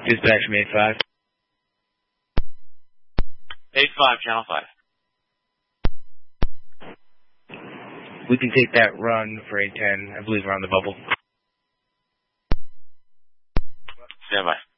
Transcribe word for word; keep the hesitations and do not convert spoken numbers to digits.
Dispatch from eight five. eight five, Channel five. We can take that run for eight ten. I believe we're on the bubble. Stand by.